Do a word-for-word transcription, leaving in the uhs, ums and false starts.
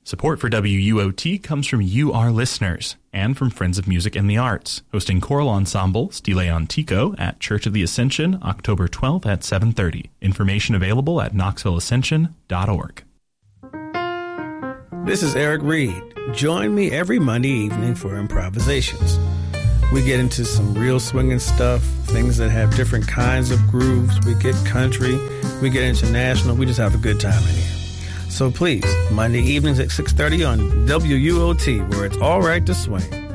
Support for W U O T comes from you, our listeners, and from Friends of Music and the Arts, hosting choral ensemble Stile Antico at Church of the Ascension, October twelfth at seven thirty. Information available at knoxville ascension dot org. This is Eric Reed. Join me every Monday evening for Improvisations. We get into some real swinging stuff, things that have different kinds of grooves. We get country, we get international. We just have a good time in here. So please, Monday evenings at six thirty on W U O T, where it's all right to swing.